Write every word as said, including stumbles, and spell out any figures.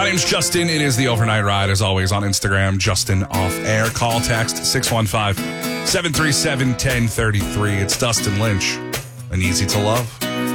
My name's Justin. It is the Overnight Ride, as always, on Instagram, Justin Off Air. Call, text six one five, seven three seven, one zero three three. It's Dustin Lynch, and Easy to Love.